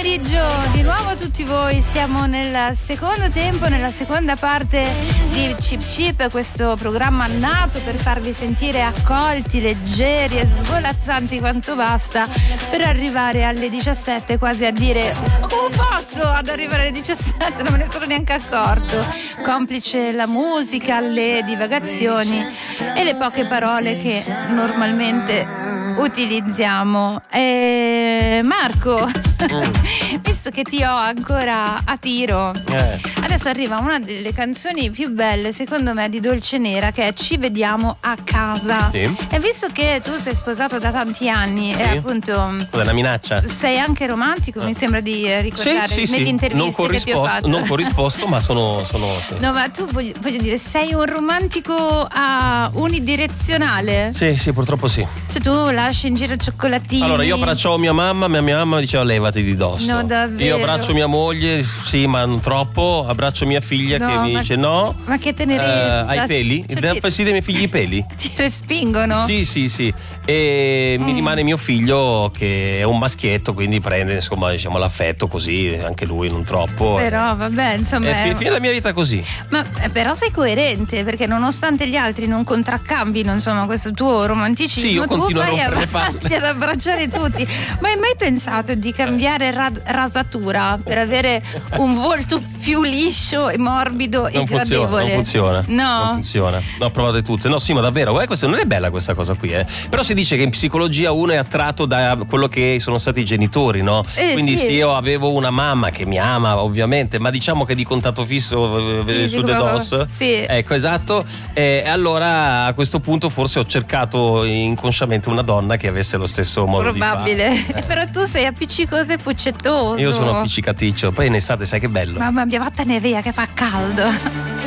pomeriggio di nuovo a tutti voi, siamo nel secondo tempo, nella seconda parte di Chip Chip, questo programma nato per farvi sentire accolti, leggeri e svolazzanti quanto basta, per arrivare alle 17 quasi a dire come ho fatto ad arrivare alle 17, non me ne sono neanche accorto, complice la musica, le divagazioni e le poche parole che normalmente utilizziamo. Marco, visto che ti ho ancora a tiro, adesso arriva una delle canzoni più belle secondo me di Dolce Nera, che è Ci vediamo a casa. Sì. E visto che tu sei sposato da tanti anni e appunto una minaccia, sei anche romantico, mi sembra di ricordare nelle interviste che ti ho fatto. Non corrisposto, ma sono sì. No, ma tu voglio dire, sei un romantico unidirezionale? Sì, purtroppo sì. Cioè tu lasci in giro cioccolatini. Allora io abbracciavo mia mamma mi diceva levati di dosso. No, davvero. Io abbraccio mia moglie, sì, ma non troppo. Abbraccio mia figlia che mi dice no. Ma che tenerezza. Hai peli? Cioè, dà fastidio ai miei figli i peli? Ti respingono? Sì. E mi rimane mio figlio che è un maschietto, quindi prende insomma diciamo l'affetto così, anche lui non troppo. Però vabbè, insomma. Fine la mia vita così. Ma però sei coerente, perché nonostante gli altri non contraccambino insomma questo tuo romanticismo, sì, io continuo tu vai a rompere le palle ad abbracciare tutti. Ma hai mai pensato di cambiare rasatura per avere un volto più liscio e morbido e gradevole? Non funziona. No? Non funziona. No, provate tutte. No, sì, ma davvero, questa non è bella questa cosa qui, Però si dice che in psicologia uno è attratto da quello che sono stati i genitori, no? Quindi sì. se io avevo una mamma che mi ama, ovviamente, ma diciamo che di contatto fisso su de dos. Sì. Ecco, esatto. E allora a questo punto forse ho cercato inconsciamente una donna che avesse lo stesso modo probabile. di fare. Però tu sei appiccicoso e puccettoso. Io sono appiccicaticcio, poi in estate sai che bello. Mamma mia, vattene via che fa caldo.